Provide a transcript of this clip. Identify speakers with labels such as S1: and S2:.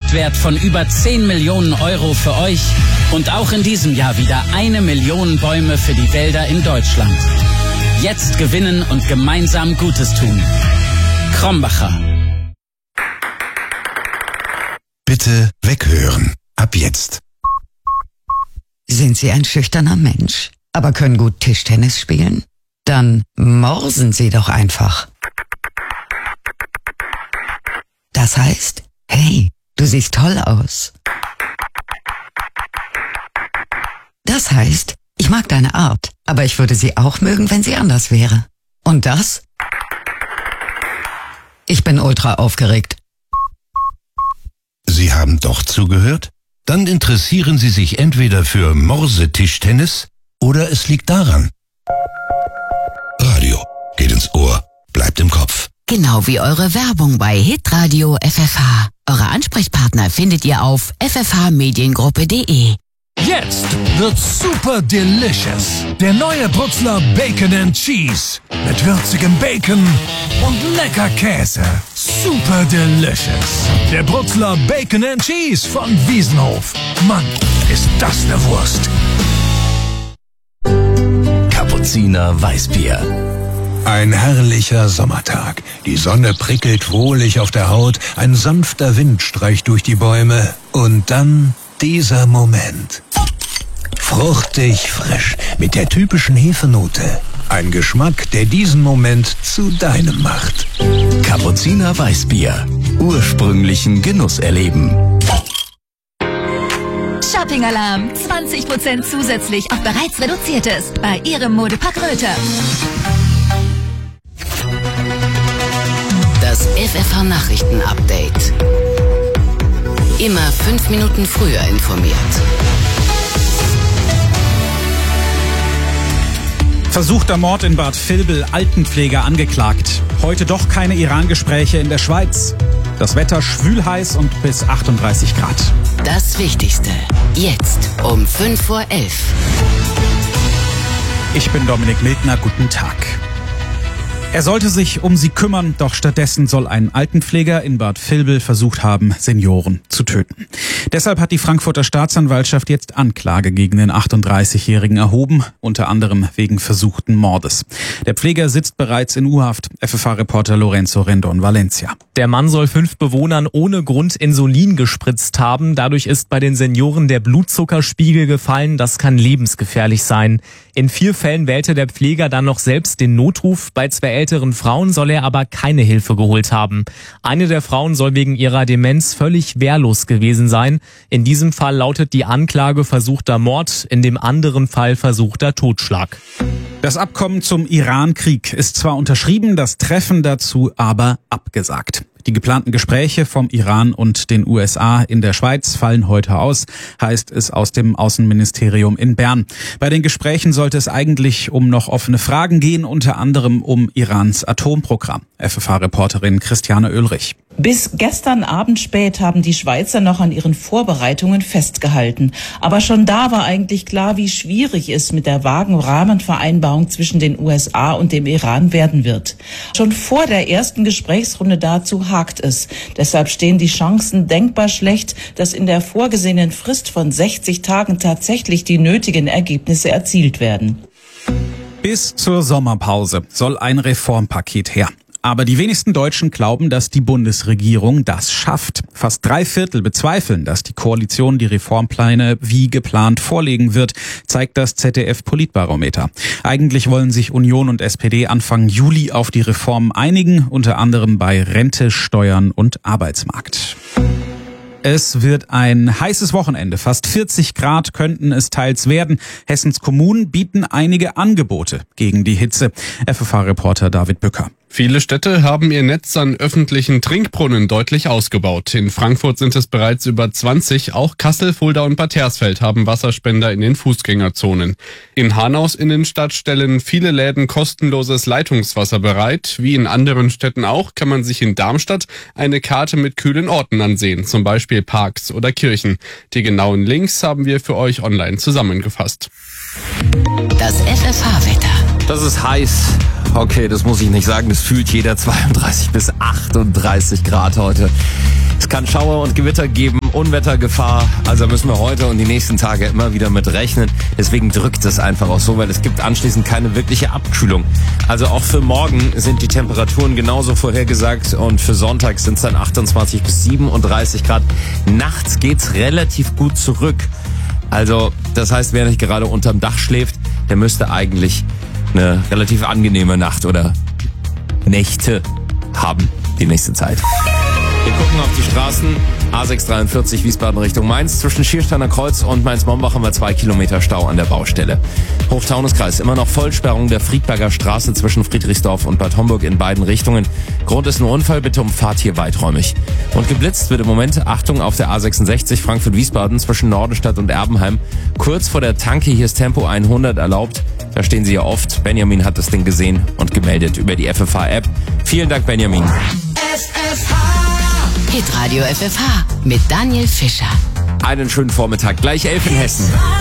S1: Gesamtwert von über 10 Millionen Euro für euch und auch in diesem Jahr wieder 1 Million Bäume für die Wälder in Deutschland. Jetzt gewinnen und gemeinsam Gutes tun. Krombacher.
S2: Bitte weghören. Ab jetzt.
S3: Sind Sie ein schüchterner Mensch, aber können gut Tischtennis spielen? Dann morsen Sie doch einfach. Das heißt, hey, du siehst toll aus. Das heißt, ich mag deine Art, aber ich würde sie auch mögen, wenn sie anders wäre. Und das? Ich bin ultra aufgeregt.
S2: Sie haben doch zugehört? Dann interessieren Sie sich entweder für Morsetischtennis oder es liegt daran. Radio geht ins Ohr, bleibt im Kopf.
S4: Genau wie eure Werbung bei Hitradio FFH. Eure Ansprechpartner findet ihr auf ffhmediengruppe.de.
S5: Jetzt wird's super delicious. Der neue Brutzler Bacon and Cheese. Mit würzigem Bacon und lecker Käse. Super delicious. Der Brutzler Bacon and Cheese von Wiesenhof. Mann, ist das eine Wurst.
S6: Kapuziner Weißbier.
S7: Ein herrlicher Sommertag. Die Sonne prickelt wohlig auf der Haut, ein sanfter Wind streicht durch die Bäume und dann dieser Moment. Fruchtig frisch, mit der typischen Hefenote. Ein Geschmack, der diesen Moment zu deinem macht.
S6: Kapuziner Weißbier. Ursprünglichen Genuss erleben.
S8: Shopping-Alarm. 20% zusätzlich auf bereits Reduziertes bei Ihrem Modepark Röther.
S4: Das FFH-Nachrichten-Update. Immer 5 Minuten früher informiert.
S9: Versuchter Mord in Bad Vilbel, Altenpfleger angeklagt. Heute doch keine Iran-Gespräche in der Schweiz. Das Wetter schwül heiß und bis 38 Grad.
S4: Das Wichtigste. Jetzt um 5:11 Uhr.
S9: Ich bin Dominik Mildner, guten Tag. Er sollte sich um sie kümmern, doch stattdessen soll ein Altenpfleger in Bad Vilbel versucht haben, Senioren zu töten. Deshalb hat die Frankfurter Staatsanwaltschaft jetzt Anklage gegen den 38-Jährigen erhoben, unter anderem wegen versuchten Mordes. Der Pfleger sitzt bereits in U-Haft. FFH-Reporter Lorenzo Rendon, Valencia.
S10: Der Mann soll 5 Bewohnern ohne Grund Insulin gespritzt haben. Dadurch ist bei den Senioren der Blutzuckerspiegel gefallen. Das kann lebensgefährlich sein. In 4 Fällen wählte der Pfleger dann noch selbst den Notruf. Bei 2 älteren Frauen soll er aber keine Hilfe geholt haben. Eine der Frauen soll wegen ihrer Demenz völlig wehrlos gewesen sein. In diesem Fall lautet die Anklage versuchter Mord, in dem anderen Fall versuchter Totschlag.
S9: Das Abkommen zum Iran-Krieg ist zwar unterschrieben, das Treffen dazu aber abgesagt. Die geplanten Gespräche vom Iran und den USA in der Schweiz fallen heute aus, heißt es aus dem Außenministerium in Bern. Bei den Gesprächen sollte es eigentlich um noch offene Fragen gehen, unter anderem um Irans Atomprogramm. FFH-Reporterin Christiane Oehlrich.
S11: Bis gestern Abend spät haben die Schweizer noch an ihren Vorbereitungen festgehalten. Aber schon da war eigentlich klar, wie schwierig es mit der vagen Rahmenvereinbarung zwischen den USA und dem Iran werden wird. Schon vor der ersten Gesprächsrunde dazu hakt es. Deshalb stehen die Chancen denkbar schlecht, dass in der vorgesehenen Frist von 60 Tagen tatsächlich die nötigen Ergebnisse erzielt werden.
S9: Bis zur Sommerpause soll ein Reformpaket her. Aber die wenigsten Deutschen glauben, dass die Bundesregierung das schafft. Fast 3/4 bezweifeln, dass die Koalition die Reformpläne wie geplant vorlegen wird, zeigt das ZDF-Politbarometer. Eigentlich wollen sich Union und SPD Anfang Juli auf die Reformen einigen, unter anderem bei Rente, Steuern und Arbeitsmarkt. Es wird ein heißes Wochenende. Fast 40 Grad könnten es teils werden. Hessens Kommunen bieten einige Angebote gegen die Hitze. FFH-Reporter David Bücker.
S12: Viele Städte haben ihr Netz an öffentlichen Trinkbrunnen deutlich ausgebaut. In Frankfurt sind es bereits über 20. Auch Kassel, Fulda und Bad Hersfeld haben Wasserspender in den Fußgängerzonen. In Hanaus Innenstadt stellen viele Läden kostenloses Leitungswasser bereit. Wie in anderen Städten auch, kann man sich in Darmstadt eine Karte mit kühlen Orten ansehen, zum Beispiel Parks oder Kirchen. Die genauen Links haben wir für euch online zusammengefasst.
S4: Das FFH-Wetter.
S6: Das ist heiß. Okay, das muss ich nicht sagen. Das fühlt jeder. 32 bis 38 Grad heute. Es kann Schauer und Gewitter geben Unwettergefahr. Also müssen wir heute und die nächsten Tage immer wieder mit rechnen. Deswegen drückt es einfach auch so, weil es gibt anschließend keine wirkliche Abkühlung. Also auch für morgen sind die Temperaturen genauso vorhergesagt und für Sonntag sind es dann 28 bis 37 Grad. Nachts geht's relativ gut zurück. Also das heißt, wer nicht gerade unterm Dach schläft, der müsste eigentlich eine relativ angenehme Nacht oder Nächte haben die nächste Zeit. Wir gucken auf die Straßen. A643 Wiesbaden Richtung Mainz. Zwischen Schiersteiner Kreuz und Mainz-Mombach haben wir 2 Kilometer Stau an der Baustelle. Hochtaunuskreis immer noch Vollsperrung der Friedberger Straße zwischen Friedrichsdorf und Bad Homburg in beiden Richtungen. Grund ist ein Unfall, bitte umfahrt hier weiträumig. Und geblitzt wird im Moment, Achtung, auf der A66 Frankfurt-Wiesbaden zwischen Nordenstadt und Erbenheim. Kurz vor der Tanke, hier ist Tempo 100 erlaubt. Da stehen Sie ja oft. Benjamin hat das Ding gesehen und gemeldet über die FFH-App. Vielen Dank, Benjamin.
S4: Hitradio FFH mit Daniel Fischer.
S6: Einen schönen Vormittag. Gleich 11 in Hessen.